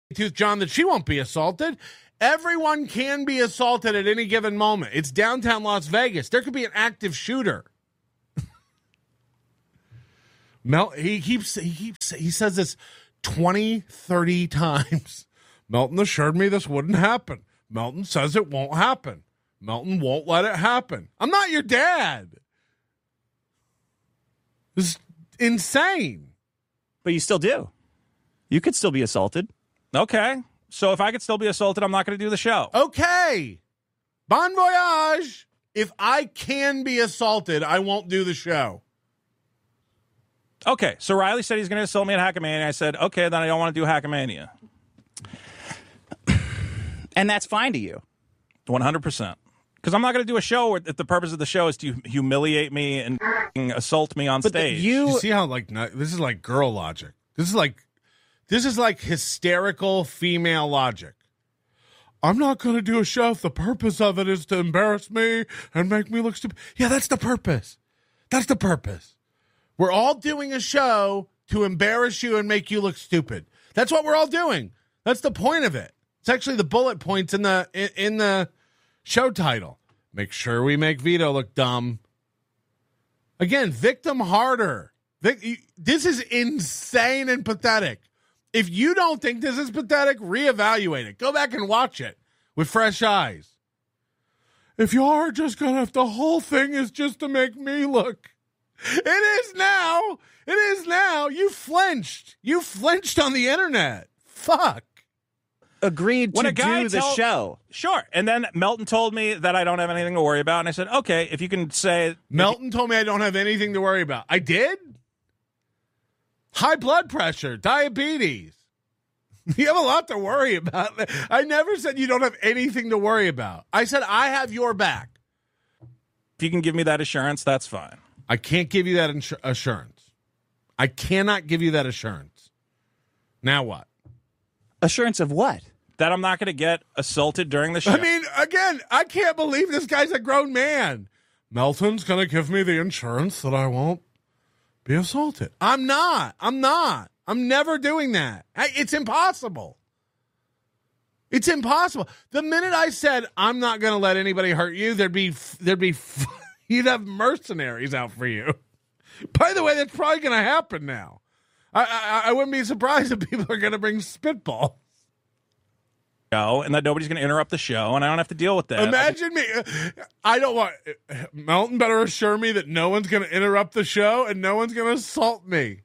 Tooth John that she won't be assaulted. Everyone can be assaulted at any given moment. It's downtown Las Vegas. There could be an active shooter. He says this 20, 30 times. Melton assured me this wouldn't happen. Melton says it won't happen. Melton won't let it happen. I'm not your dad. This is insane. But you still do. You could still be assaulted. Okay. So if I could still be assaulted, I'm not going to do the show. Okay. Bon voyage. If I can be assaulted, I won't do the show. Okay. So Riley said he's going to assault me at Hackamania. I said, okay, then I don't want to do Hackamania. And that's fine to you. 100%. Because I'm not going to do a show where the purpose of the show is to humiliate me and assault me on stage. You see how this is like girl logic. This is like hysterical female logic. I'm not going to do a show if the purpose of it is to embarrass me and make me look stupid. Yeah, that's the purpose. That's the purpose. We're all doing a show to embarrass you and make you look stupid. That's what we're all doing. That's the point of it. It's actually the bullet points in the show title. Make sure we make Vito look dumb. Again, victim harder. This is insane and pathetic. If you don't think this is pathetic, reevaluate it. Go back and watch it with fresh eyes. If you are just going to, if the whole thing is just to make me look. It is now. It is now. You flinched. You flinched on the internet. Fuck. Agreed to do the show. Sure. And then Melton told me that I don't have anything to worry about. And I said, okay, if you can say. Melton told me I don't have anything to worry about. I did? High blood pressure, diabetes. You have a lot to worry about. I never said you don't have anything to worry about. I said I have your back. If you can give me that assurance, that's fine. I can't give you that assurance. I cannot give you that assurance. Now what? Assurance of what? That I'm not going to get assaulted during the show. I mean, again, I can't believe this guy's a grown man. Melton's going to give me the insurance that I won't be assaulted. I'm not. I'm never doing that. It's impossible. It's impossible. The minute I said I'm not going to let anybody hurt you, there'd be you'd have mercenaries out for you. By the way, that's probably going to happen now. I wouldn't be surprised if people are going to bring spitballs. And that nobody's going to interrupt the show, and I don't have to deal with that. Imagine me. I don't want. Melton better assure me that no one's going to interrupt the show and no one's going to assault me.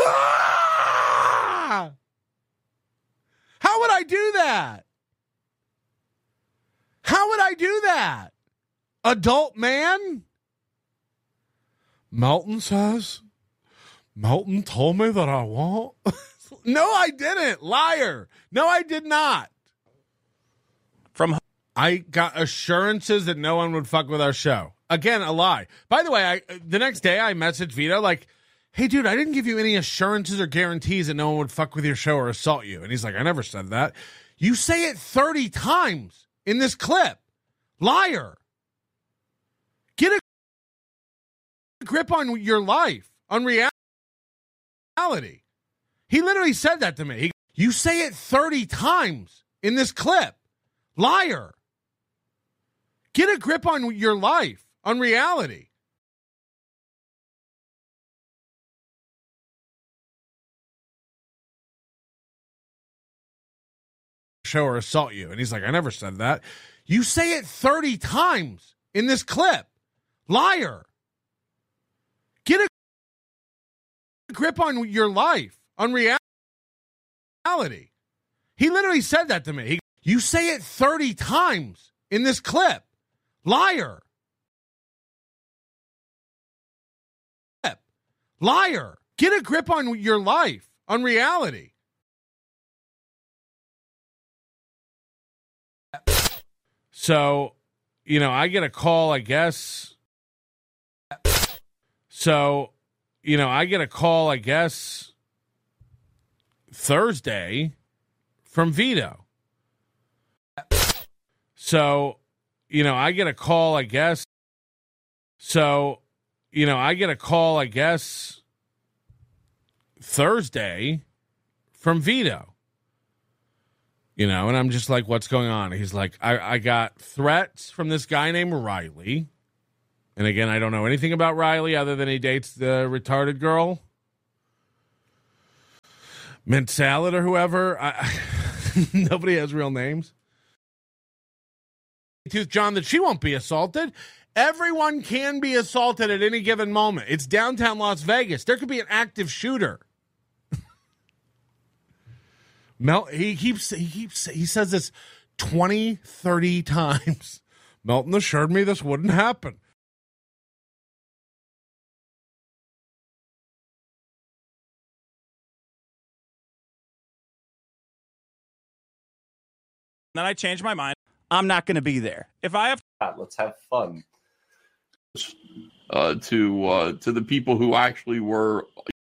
Ah! How would I do that? How would I do that? Adult man? Melton says. Melton told me that I won't. No, I didn't. Liar. No, I did not. I got assurances that no one would fuck with our show. Again, a lie. By the way, the next day I messaged Vito like, hey, dude, I didn't give you any assurances or guarantees that no one would fuck with your show or assault you. And he's like, I never said that. You say it 30 times in this clip. Liar. Get a grip on your life, on reality. He literally said that to me. You say it 30 times in this clip. Liar. Get a grip on your life, on reality. Show or assault you. And he's like, I never said that. You say it 30 times in this clip. Liar. Get a grip on your life, on reality. He literally said that to me. You say it 30 times in this clip. Liar. Liar. Get a grip on your life, on reality. So, I get a call, I guess. Thursday from Vito. So, I get a call, I guess. Thursday from Vito. You know, and I'm just like, what's going on? He's like, I got threats from this guy named Riley. And again, I don't know anything about Riley other than he dates the retarded girl. Mint Salad or whoever. Nobody has real names. Tooth John, that she won't be assaulted. Everyone can be assaulted at any given moment. It's downtown Las Vegas. There could be an active shooter. He says this 20, 30 times. Melton assured me this wouldn't happen. Then I changed my mind. I'm not going to be there. If I have Let's have fun. To the people who actually were